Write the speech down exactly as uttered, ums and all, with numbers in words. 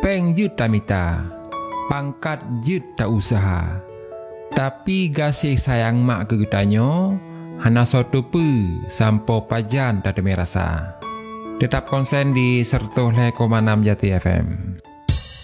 Peng je tak minta, pangkat je tak usaha. Tapi gasih sayang mak ke getanyo, hana soto pu sampo pajan tak ada merasa. Tetap konsen di seratus koma enam Jati F M.